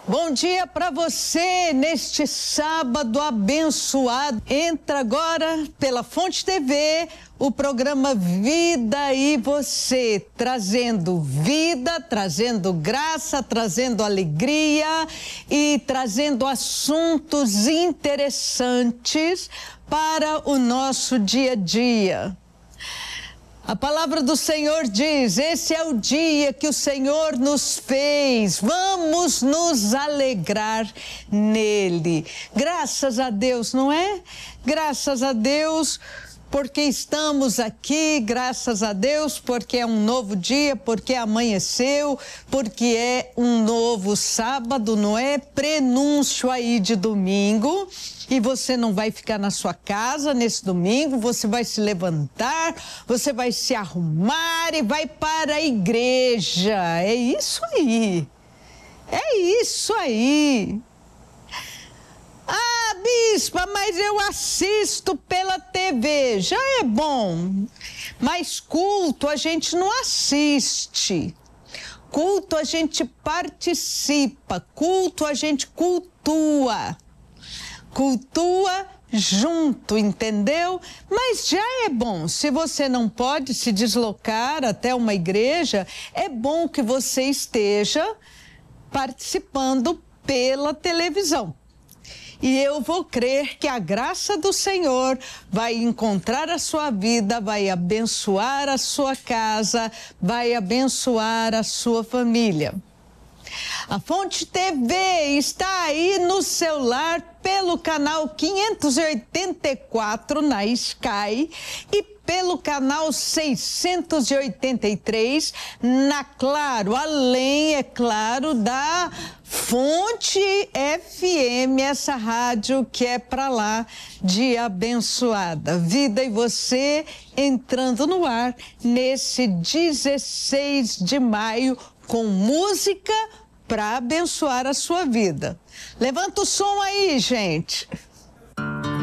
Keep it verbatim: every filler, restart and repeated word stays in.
Bom dia para você neste sábado abençoado. Entra agora pela Fonte T V, o programa Vida e Você, trazendo vida, trazendo graça, trazendo alegria e trazendo assuntos interessantes para o nosso dia a dia. A palavra do Senhor diz: esse é o dia que o Senhor nos fez, vamos nos alegrar nele. Graças a Deus, não é? Graças a Deus porque estamos aqui, graças a Deus porque é um novo dia, porque amanheceu, porque é um novo sábado, não é? Prenúncio aí de domingo. E você não vai ficar na sua casa nesse domingo, você vai se levantar, você vai se arrumar e vai para a igreja. É isso aí. É isso aí. Ah, bispa, mas eu assisto pela T V. Já é bom. Mas culto a gente não assiste. Culto a gente participa. Culto a gente cultua. Cultua junto, entendeu? Mas já é bom, se você não pode se deslocar até uma igreja, é bom que você esteja participando pela televisão. E eu vou crer que a graça do Senhor vai encontrar a sua vida, vai abençoar a sua casa, vai abençoar a sua família. A Fonte T V está aí no celular pelo canal quinhentos e oitenta e quatro na Sky e pelo canal seiscentos e oitenta e três na Claro, além, é claro, da Fonte F M, essa rádio que é para lá de abençoada. Vida e Você entrando no ar nesse dezesseis de maio com música para abençoar a sua vida. Levanta o som aí, gente.